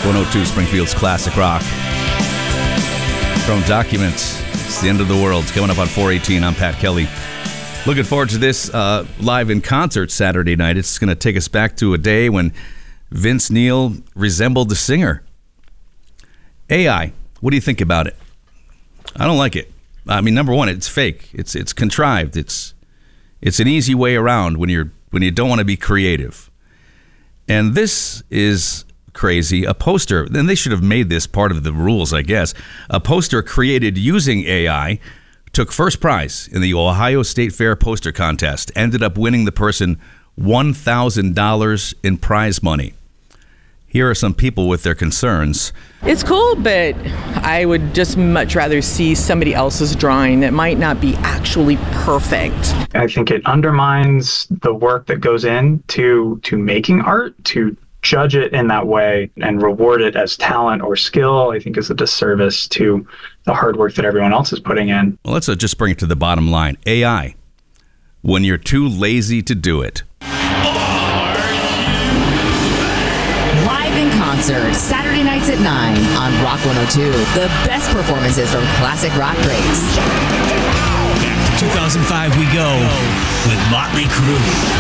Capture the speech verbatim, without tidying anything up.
one oh two Springfield's Classic Rock. From Documents, it's the end of the world. It's coming up on four eighteen. I'm Pat Kelly. Looking forward to this uh, live in concert Saturday night. It's going to take us back to a day when Vince Neil resembled the singer. A I, what do you think about it? I don't like it. I mean, number one, it's fake. It's it's contrived. It's it's an easy way around when you're when you don't want to be creative. And this is crazy. A poster, then they should have made this part of the rules, I guess. A poster created using A I took first prize in the Ohio State Fair poster contest, ended up winning the person one thousand dollars in prize money. Here are some people with their concerns. It's cool, but I would just much rather see somebody else's drawing that might not be actually perfect. I think it undermines the work that goes into to making art. To judge it in that way and reward it as talent or skill, I think is a disservice to the hard work that everyone else is putting in. Well, let's uh, just bring it to the bottom line. A I, when you're too lazy to do it. Live in concert, Saturday nights at nine on Rock one oh two. The best performances from classic rock greats. Back to two thousand five we go with Motley Crue.